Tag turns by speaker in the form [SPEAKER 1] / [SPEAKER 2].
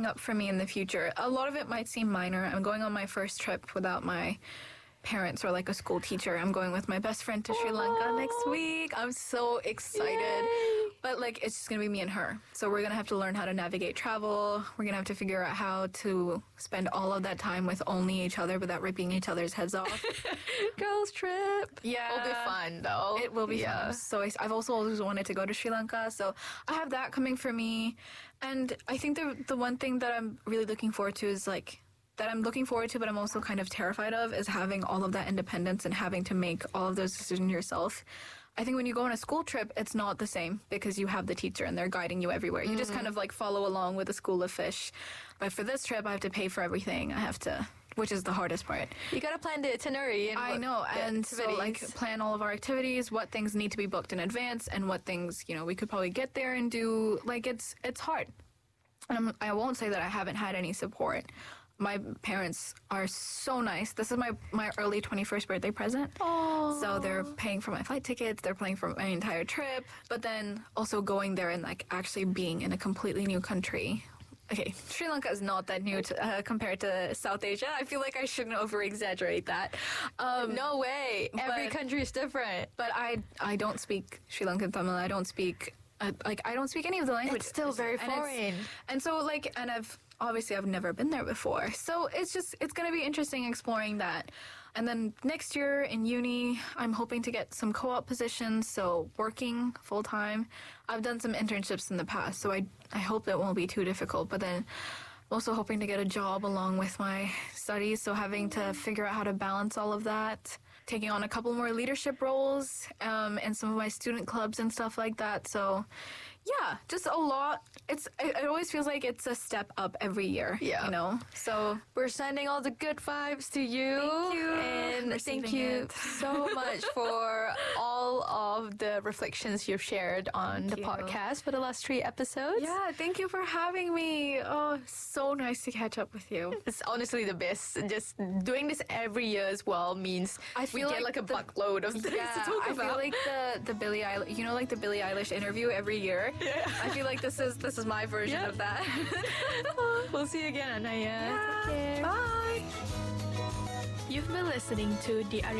[SPEAKER 1] up for me in the future. A lot of it might seem minor. I'm going on my first trip without my parents or like a school teacher. I'm going with my best friend to Sri Lanka next week. I'm so excited.
[SPEAKER 2] Yay.
[SPEAKER 1] But like it's just gonna be me and her. So we're gonna have to learn how to navigate travel. We're gonna have to figure out how to spend all of that time with only each other without ripping each other's heads off.
[SPEAKER 2] Girls trip.
[SPEAKER 1] Yeah.
[SPEAKER 2] It'll be fun though.
[SPEAKER 1] It will be fun. So I've also always wanted to go to Sri Lanka. So I have that coming for me. And I think the one thing that I'm really looking forward to is like that I'm looking forward to, but I'm also kind of terrified of, is having all of that independence and having to make all of those decisions yourself. I think when you go on a school trip, it's not the same because you have the teacher and they're guiding you everywhere. You just kind of like follow along with a school of fish. But for this trip, I have to pay for everything. I have to, which is the hardest part.
[SPEAKER 2] You gotta plan the itinerary. And
[SPEAKER 1] I know, and so like plan all of our activities, what things need to be booked in advance, and what things, you know, we could probably get there and do. Like it's hard. And I won't say that I haven't had any support. My parents are so nice. This is my early 21st birthday present.
[SPEAKER 2] Oh.
[SPEAKER 1] So they're paying for my flight tickets. They're paying for my entire trip. But then also going there and like actually being in a completely new country. Okay, Sri Lanka is not that new compared to South Asia. I feel like I shouldn't over-exaggerate that.
[SPEAKER 2] No way. Every country is different.
[SPEAKER 1] But I don't speak Sri Lankan Tamil. I don't speak... I don't speak any of the languages.
[SPEAKER 2] It's still very foreign.
[SPEAKER 1] And so like, and I've never been there before. So it's going to be interesting exploring that. And then next year in uni, I'm hoping to get some co-op positions, so working full-time. I've done some internships in the past, so I hope it won't be too difficult. But then also hoping to get a job along with my studies, so having to figure out how to balance all of that. Taking on a couple more leadership roles in some of my student clubs and stuff like that. So, yeah, just a lot. It always feels like it's a step up every year.
[SPEAKER 2] Yeah.
[SPEAKER 1] You know? So
[SPEAKER 2] we're sending all the good vibes to you.
[SPEAKER 1] Thank you.
[SPEAKER 2] And thank you so much for all of the reflections you've shared on the podcast for the last 3 episodes.
[SPEAKER 1] Yeah, thank you for having me. Oh, so nice to catch up with you.
[SPEAKER 2] It's honestly the best. Just doing this every year as well means we get like a buckload of things to talk about.
[SPEAKER 1] I feel like the Billie Eilish, you know, like the Billie Eilish interview every year.
[SPEAKER 2] Yeah.
[SPEAKER 1] I feel like this is my version of that.
[SPEAKER 2] We'll see you again, Anaya.
[SPEAKER 1] Yeah.
[SPEAKER 2] Take care.
[SPEAKER 1] Bye.
[SPEAKER 3] You've been listening to the